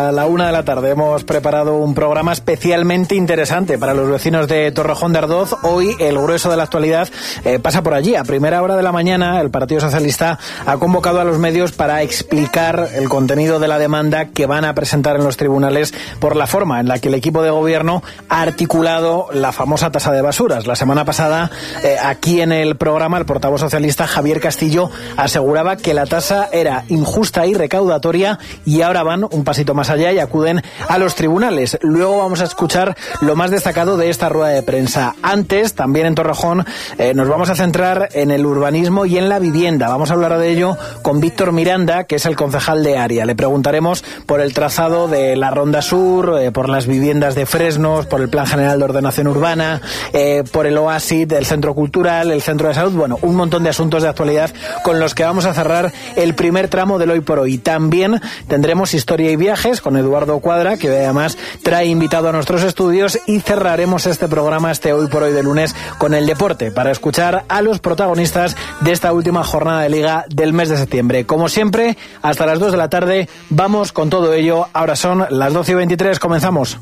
A la 1 de la tarde hemos preparado un programa especialmente interesante para los vecinos de Torrejón de Ardoz. Hoy el grueso de la actualidad pasa por allí. A primera hora de la mañana el Partido Socialista ha convocado a los medios para explicar el contenido de la demanda que van a presentar en los tribunales por la forma en la que el equipo de gobierno ha articulado la famosa tasa de basuras. La semana pasada, aquí en el programa, el portavoz socialista Javier Castillo aseguraba que la tasa era injusta y recaudatoria, y ahora van un pasito más allá y acuden a los tribunales. Luego vamos a escuchar lo más destacado de esta rueda de prensa. Antes, también en Torrejón, nos vamos a centrar en el urbanismo y en la vivienda. Vamos a hablar de ello con Víctor Miranda, que es el concejal de área. Le preguntaremos por el trazado de la Ronda Sur, por las viviendas de Fresnos, por el Plan General de Ordenación Urbana, por el Oasis, el Centro Cultural, el Centro de Salud. Bueno, un montón de asuntos de actualidad con los que vamos a cerrar el primer tramo del Hoy por Hoy. También tendremos historia y viajes con Eduardo Cuadra, que además trae invitado a nuestros estudios, y cerraremos este programa, este Hoy por Hoy de lunes, con el deporte, para escuchar a los protagonistas de esta última jornada de Liga del mes de septiembre. Como siempre, hasta las 2 de la tarde vamos con todo ello. Ahora son las 12:23, comenzamos.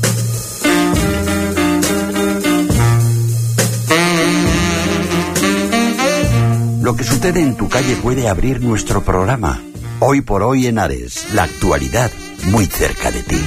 Lo que sucede en tu calle puede abrir nuestro programa. Hoy por Hoy en Ares, la actualidad muy cerca de ti.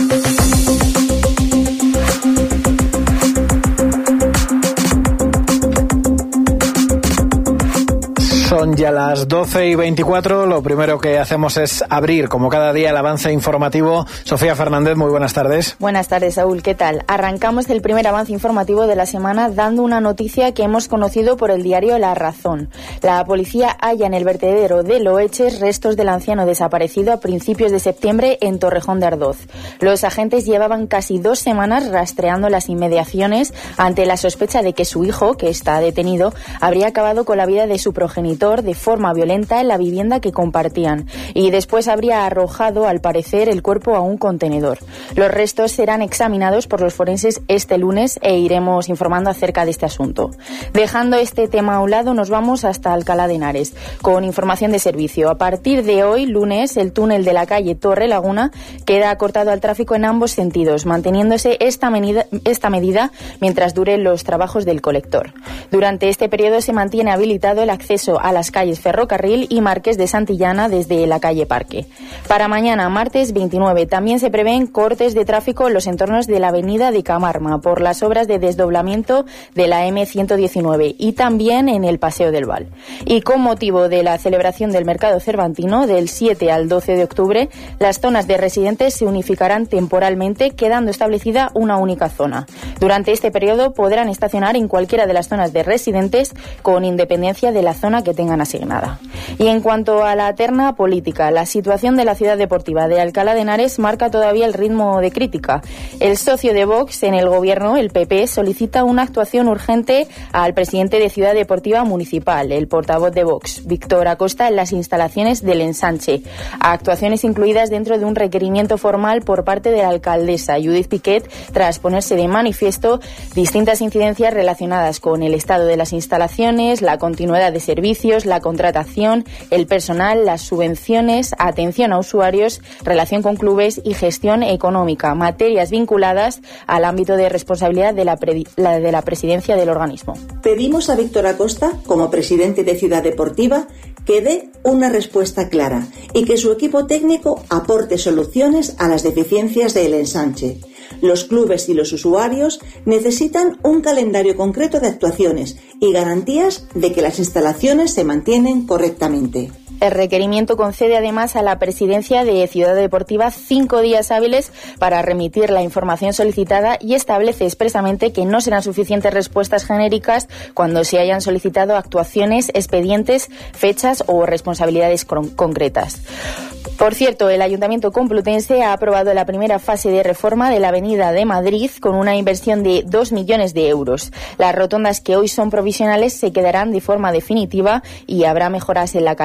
Son ya las 12:24. Lo primero que hacemos es abrir, como cada día, el avance informativo. Sofía Fernández, muy buenas tardes. Buenas tardes, Saúl. ¿Qué tal? Arrancamos el primer avance informativo de la semana dando una noticia que hemos conocido por el diario La Razón. La policía halla en el vertedero de Loeches restos del anciano desaparecido a principios de septiembre en Torrejón de Ardoz. Los agentes llevaban casi 2 semanas rastreando las inmediaciones ante la sospecha de que su hijo, que está detenido, habría acabado con la vida de su progenitor de forma violenta en la vivienda que compartían, y después habría arrojado, al parecer, el cuerpo a un contenedor. Los restos serán examinados por los forenses este lunes e iremos informando acerca de este asunto. Dejando este tema a un lado, nos vamos hasta Alcalá de Henares con información de servicio. A partir de hoy, lunes, el túnel de la calle Torre Laguna queda cortado al tráfico en ambos sentidos, manteniéndose esta medida mientras duren los trabajos del colector. Durante este periodo se mantiene habilitado el acceso a las calles Ferrocarril y Marqués de Santillana desde la calle Parque. Para mañana, martes 29, también se prevén cortes de tráfico en los entornos de la avenida de Camarma por las obras de desdoblamiento de la M119 y también en el Paseo del Val. Y con motivo de la celebración del Mercado Cervantino del 7 al 12 de octubre, las zonas de residentes se unificarán temporalmente, quedando establecida una única zona. Durante este periodo podrán estacionar en cualquiera de las zonas de residentes con independencia de la zona que tengan asignada. Y en cuanto a la terna política, la situación de la ciudad deportiva de Alcalá de Henares marca todavía el ritmo de crítica. El socio de Vox en el gobierno, el PP, solicita una actuación urgente al presidente de Ciudad Deportiva Municipal, el portavoz de Vox, Víctor Acosta, en las instalaciones del Ensanche. Actuaciones incluidas dentro de un requerimiento formal por parte de la alcaldesa Judith Piquet, tras ponerse de manifiesto distintas incidencias relacionadas con el estado de las instalaciones, la continuidad de servicios, la contratación, el personal, las subvenciones, atención a usuarios, relación con clubes y gestión económica, materias vinculadas al ámbito de responsabilidad de la presidencia del organismo. Pedimos a Víctor Acosta, como presidente de Ciudad Deportiva, que dé una respuesta clara y que su equipo técnico aporte soluciones a las deficiencias del Ensanche. Los clubes y los usuarios necesitan un calendario concreto de actuaciones y garantías de que las instalaciones se mantienen correctamente. El requerimiento concede además a la presidencia de Ciudad Deportiva 5 días hábiles para remitir la información solicitada y establece expresamente que no serán suficientes respuestas genéricas cuando se hayan solicitado actuaciones, expedientes, fechas o responsabilidades concretas. Por cierto, el Ayuntamiento Complutense ha aprobado la primera fase de reforma de la Avenida de Madrid con una inversión de 2 millones de euros. Las rotondas que hoy son provisionales se quedarán de forma definitiva y habrá mejoras en la calzada,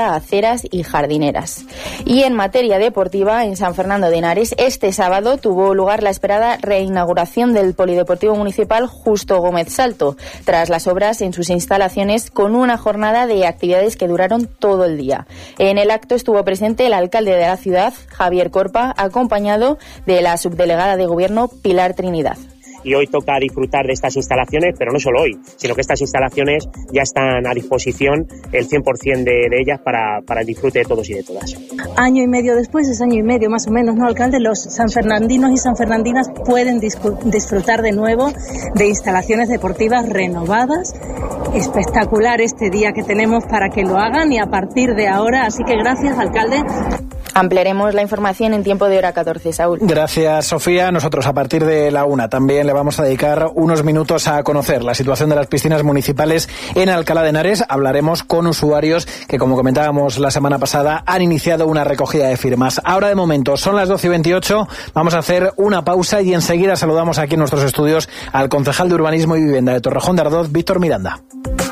calzada, aceras y jardineras. Y en materia deportiva, en San Fernando de Henares, este sábado tuvo lugar la esperada reinauguración del Polideportivo Municipal Justo Gómez Salto, tras las obras en sus instalaciones, con una jornada de actividades que duraron todo el día. En el acto estuvo presente el alcalde de la ciudad, Javier Corpa, acompañado de la subdelegada de Gobierno, Pilar Trinidad. Y hoy toca disfrutar de estas instalaciones, pero no solo hoy, sino que estas instalaciones ya están a disposición el 100% de ellas para el disfrute de todos y de todas. Año y medio después, es año y medio más o menos, ¿no, alcalde? Los sanfernandinos y sanfernandinas pueden disfrutar de nuevo de instalaciones deportivas renovadas. Espectacular este día que tenemos para que lo hagan y a partir de ahora, así que gracias, alcalde. Ampliaremos la información en tiempo de hora 14, Saúl. Gracias, Sofía. Nosotros a partir de la 1 también le vamos a dedicar unos minutos a conocer la situación de las piscinas municipales en Alcalá de Henares. Hablaremos con usuarios que, como comentábamos la semana pasada, han iniciado una recogida de firmas. Ahora, de momento, son las 12:28. Vamos a hacer una pausa y enseguida saludamos aquí en nuestros estudios al concejal de Urbanismo y Vivienda de Torrejón de Ardoz, Víctor Miranda.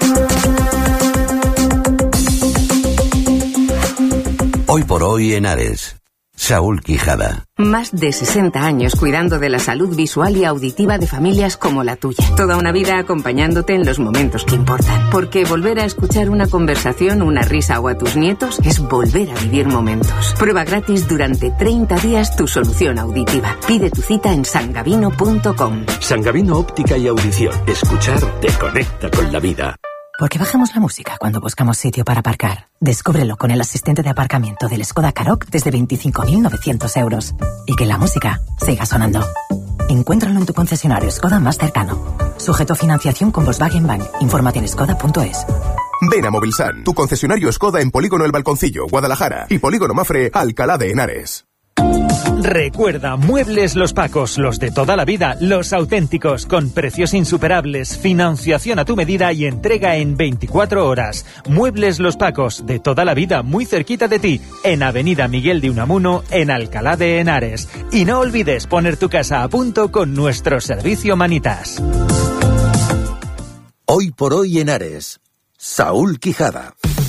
Hoy por hoy Henares. Saúl Quijada. Más de 60 años cuidando de la salud visual y auditiva de familias como la tuya. Toda una vida acompañándote en los momentos que importan. Porque volver a escuchar una conversación, una risa o a tus nietos es volver a vivir momentos. Prueba gratis durante 30 días tu solución auditiva. Pide tu cita en sangavino.com. Sangavino Óptica y Audición. Escuchar te conecta con la vida. ¿Por qué bajamos la música cuando buscamos sitio para aparcar? Descúbrelo con el asistente de aparcamiento del Skoda Karoq desde 25.900 euros. Y que la música siga sonando. Encuéntralo en tu concesionario Skoda más cercano. Sujeto a financiación con Volkswagen Bank. Infórmate en skoda.es. Ven a Movilsan, tu concesionario Skoda en Polígono El Balconcillo, Guadalajara, y Polígono Mafre, Alcalá de Henares. Recuerda, Muebles Los Pacos, los de toda la vida, los auténticos, con precios insuperables, financiación a tu medida y entrega en 24 horas. Muebles Los Pacos, de toda la vida, muy cerquita de ti, en Avenida Miguel de Unamuno, en Alcalá de Henares. Y no olvides poner tu casa a punto con nuestro servicio Manitas. Hoy por hoy Henares. Saúl Quijada.